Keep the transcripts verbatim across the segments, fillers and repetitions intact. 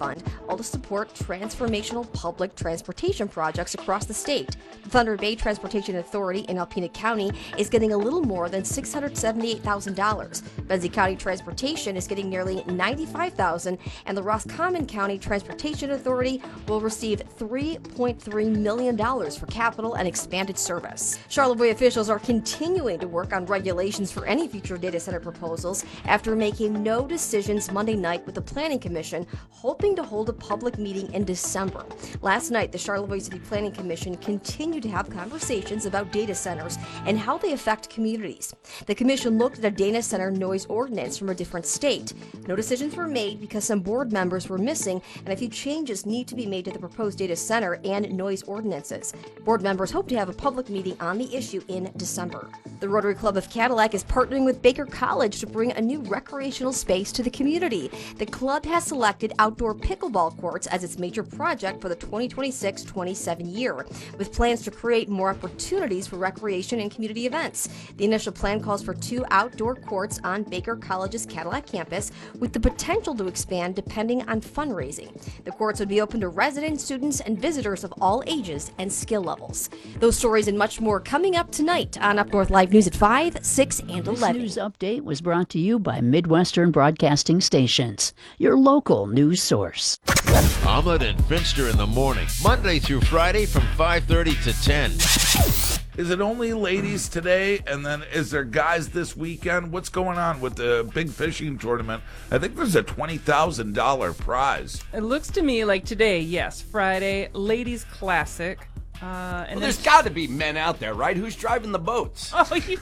Fund, all to support transformational public transportation projects across the state. The Thunder Bay Transportation Authority in Alpena County is getting a little more than six hundred seventy-eight thousand dollars. Benzie County Transportation is getting nearly ninety-five thousand dollars, and the Roscommon County Transportation Authority will receive three point three million dollars for capital and expanded service. Charlevoix officials are continuing to work on regulations for any future data center proposals after making no decisions Monday night with the Planning Commission, hoping to hold a public meeting in December. Last night, the Charlevoix City Planning Commission continued to have conversations about data centers and how they affect communities. The commission looked at a data center noise ordinance from a different state. No decisions were made because some board members were missing and a few changes need to be made to the proposed data center and noise ordinances. Board members hope to have a public meeting on the issue in December. The Rotary Club of Cadillac is partnering with Baker College to bring a new recreational space to the community. The club has selected outdoor pickleball courts as its major project for the twenty twenty-six twenty-seven year, with plans to create more opportunities for recreation and community events. The initial plan calls for two outdoor courts on Baker College's Cadillac campus, with the potential to expand depending on fundraising. The courts would be open to residents, students, and visitors of all ages and skill levels. Those stories and much more coming up tonight on Up North Live News at five, six, and eleven. This news update was brought to you by Midwestern Broadcasting Stations, your local news source. Ahmed and Finster in the morning, Monday through Friday from five thirty to ten. Is it only ladies today, and then is there guys this weekend? What's going on with the big fishing tournament? I think there's a twenty thousand dollars prize. It looks to me like today, yes, Friday, Ladies Classic. Uh, and well, then... there's got to be men out there, right? Who's driving the boats? Oh, you...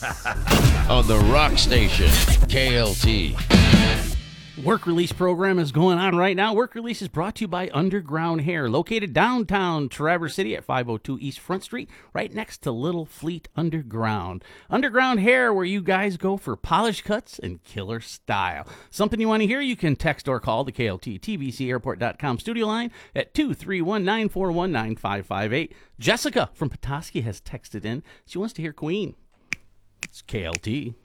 On the Rock Station, K L T. Work Release program is going on right now. Work Release is brought to you by Underground Hair, located downtown Traverse City at five oh two East Front Street, right next to Little Fleet Underground. Underground Hair, where you guys go for polished cuts and killer style. Something you want to hear, you can text or call the K L T T V C Airport dot com studio line at two three one, nine four one, nine five five eight. Jessica from Petoskey has texted in. She wants to hear Queen. It's K L T.